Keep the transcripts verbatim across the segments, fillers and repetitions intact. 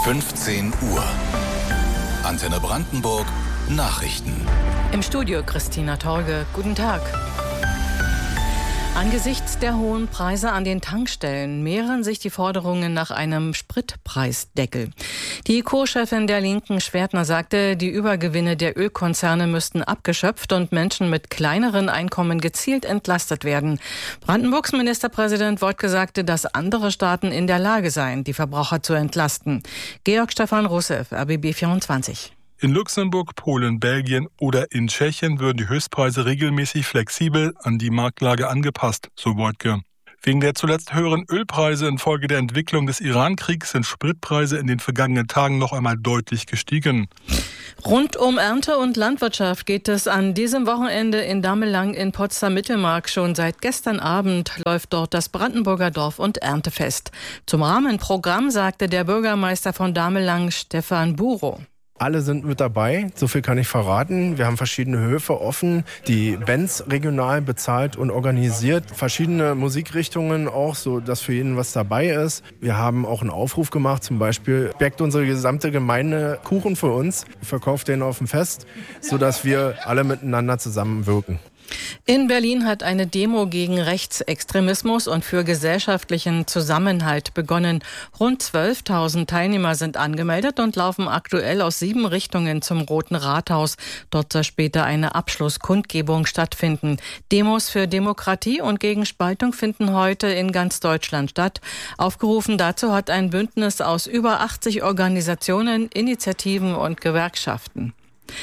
fünfzehn Uhr. Antenne Brandenburg Nachrichten. Im Studio Christina Torge. Guten Tag. Angesichts der hohen Preise an den Tankstellen mehren sich die Forderungen nach einem Spritpreisdeckel. Die Co-Chefin der Linken, Schwertner, sagte, die Übergewinne der Ölkonzerne müssten abgeschöpft und Menschen mit kleineren Einkommen gezielt entlastet werden. Brandenburgs Ministerpräsident Woidke sagte, dass andere Staaten in der Lage seien, die Verbraucher zu entlasten. Georg Stefan Russev, R B B vierundzwanzig. In Luxemburg, Polen, Belgien oder in Tschechien würden die Höchstpreise regelmäßig flexibel an die Marktlage angepasst, so Woidke. Wegen der zuletzt höheren Ölpreise infolge der Entwicklung des Iran-Kriegs sind Spritpreise in den vergangenen Tagen noch einmal deutlich gestiegen. Rund um Ernte und Landwirtschaft geht es an diesem Wochenende in Damelang in Potsdam-Mittelmark. Schon seit gestern Abend läuft dort das Brandenburger Dorf- und Erntefest. Zum Rahmenprogramm sagte der Bürgermeister von Damelang, Stefan Burow. Alle sind mit dabei, so viel kann ich verraten. Wir haben verschiedene Höfe offen, die Bands regional bezahlt und organisiert. Verschiedene Musikrichtungen auch, so dass für jeden was dabei ist. Wir haben auch einen Aufruf gemacht, zum Beispiel backt unsere gesamte Gemeinde Kuchen für uns, verkauft den auf dem Fest, sodass wir alle miteinander zusammenwirken. In Berlin hat eine Demo gegen Rechtsextremismus und für gesellschaftlichen Zusammenhalt begonnen. Rund zwölftausend Teilnehmer sind angemeldet und laufen aktuell aus sieben Richtungen zum Roten Rathaus. Dort soll später eine Abschlusskundgebung stattfinden. Demos für Demokratie und gegen Spaltung finden heute in ganz Deutschland statt. Aufgerufen dazu hat ein Bündnis aus über achtzig Organisationen, Initiativen und Gewerkschaften.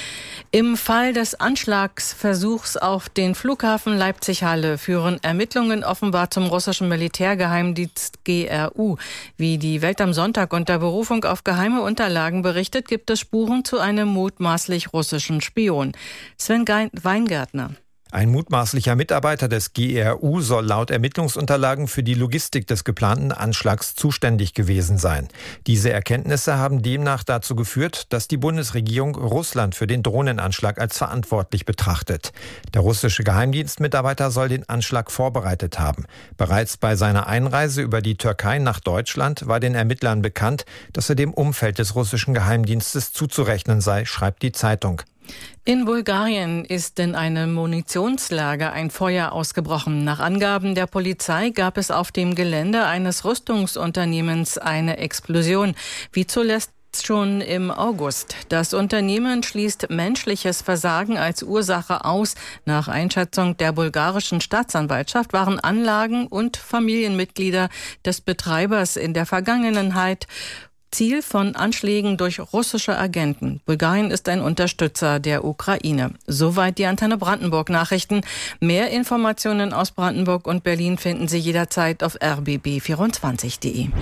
Im Fall des Anschlagsversuchs auf den Flughafen Leipzig-Halle führen Ermittlungen offenbar zum russischen Militärgeheimdienst G R U. Wie die Welt am Sonntag unter Berufung auf geheime Unterlagen berichtet, gibt es Spuren zu einem mutmaßlich russischen Spion. Sven Weingärtner. Ein mutmaßlicher Mitarbeiter des G R U soll laut Ermittlungsunterlagen für die Logistik des geplanten Anschlags zuständig gewesen sein. Diese Erkenntnisse haben demnach dazu geführt, dass die Bundesregierung Russland für den Drohnenanschlag als verantwortlich betrachtet. Der russische Geheimdienstmitarbeiter soll den Anschlag vorbereitet haben. Bereits bei seiner Einreise über die Türkei nach Deutschland war den Ermittlern bekannt, dass er dem Umfeld des russischen Geheimdienstes zuzurechnen sei, schreibt die Zeitung. In Bulgarien ist in einem Munitionslager ein Feuer ausgebrochen. Nach Angaben der Polizei gab es auf dem Gelände eines Rüstungsunternehmens eine Explosion, wie zuletzt schon im August. Das Unternehmen schließt menschliches Versagen als Ursache aus. Nach Einschätzung der bulgarischen Staatsanwaltschaft waren Anlagen und Familienmitglieder des Betreibers in der Vergangenheit Ziel von Anschlägen durch russische Agenten. Bulgarien ist ein Unterstützer der Ukraine. Soweit die Antenne Brandenburg Nachrichten. Mehr Informationen aus Brandenburg und Berlin finden Sie jederzeit auf r b b vierundzwanzig punkt d e.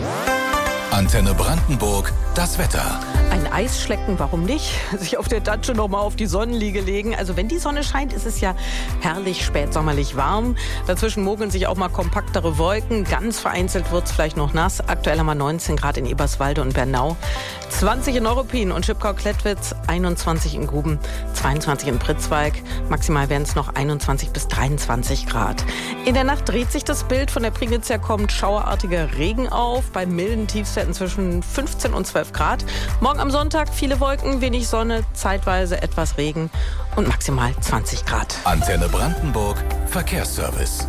Antenne Brandenburg, das Wetter. Ein Eisschlecken, warum nicht? Sich auf der Datsche noch mal auf die Sonnenliege legen. Also wenn die Sonne scheint, ist es ja herrlich spätsommerlich warm. Dazwischen mogeln sich auch mal kompaktere Wolken. Ganz vereinzelt wird es vielleicht noch nass. Aktuell haben wir neunzehn Grad in Eberswalde und Bernau. zwanzig in Neuruppin und Schipkau-Klettwitz, einundzwanzig in Guben, zweiundzwanzig in Pritzwalk. Maximal werden es noch einundzwanzig bis dreiundzwanzig Grad. In der Nacht dreht sich das Bild. Von der Prignitz her kommt schauerartiger Regen auf. Bei milden Tiefstwerten zwischen fünfzehn und zwölf Grad. Morgen am Sonntag viele Wolken, wenig Sonne, zeitweise etwas Regen und maximal zwanzig Grad. Antenne Brandenburg, Verkehrsservice.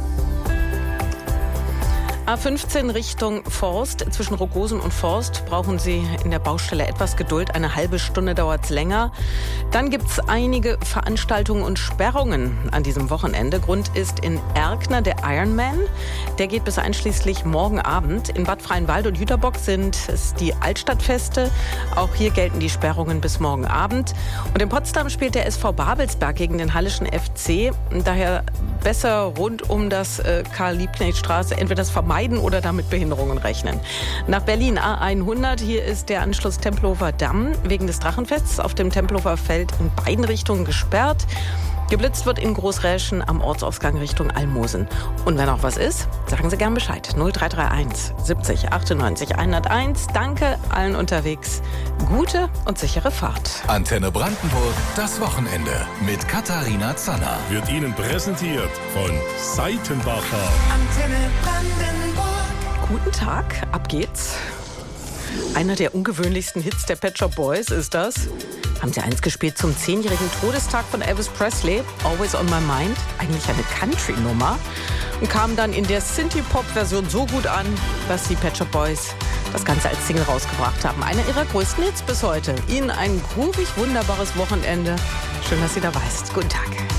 A fünfzehn Richtung Forst. Zwischen Rogosen und Forst brauchen Sie in der Baustelle etwas Geduld. Eine halbe Stunde dauert es länger. Dann gibt es einige Veranstaltungen und Sperrungen an diesem Wochenende. Grund ist in Erkner der Ironman. Der geht bis einschließlich morgen Abend. In Bad Freienwalde und Jüterbock sind es die Altstadtfeste. Auch hier gelten die Sperrungen bis morgen Abend. Und in Potsdam spielt der S V Babelsberg gegen den Hallischen F C. Daher besser rund um das äh, Karl-Liebknecht-Straße entweder das Vermeiden oder damit Behinderungen rechnen. Nach Berlin A hundert, hier ist der Anschluss Tempelhofer Damm wegen des Drachenfests auf dem Tempelhofer Feld in beiden Richtungen gesperrt. Geblitzt wird in Großräschen am Ortsausgang Richtung Almosen. Und wenn auch was ist, sagen Sie gern Bescheid. null drei drei eins siebzig achtundneunzig hunderteins. Danke allen unterwegs. Gute und sichere Fahrt. Antenne Brandenburg, das Wochenende mit Katharina Zanner. Wird Ihnen präsentiert von Seitenbacher. Antenne Brandenburg. Guten Tag, ab geht's. Einer der ungewöhnlichsten Hits der Pet Shop Boys ist das. Haben sie eins gespielt zum zehnjährigen Todestag von Elvis Presley, Always on My Mind, eigentlich eine Country-Nummer, und kam dann in der Synthie-Pop-Version so gut an, dass die Pet Shop Boys das Ganze als Single rausgebracht haben. Einer ihrer größten Hits bis heute. Ihnen ein groovig wunderbares Wochenende. Schön, dass Sie dabei sind. Guten Tag.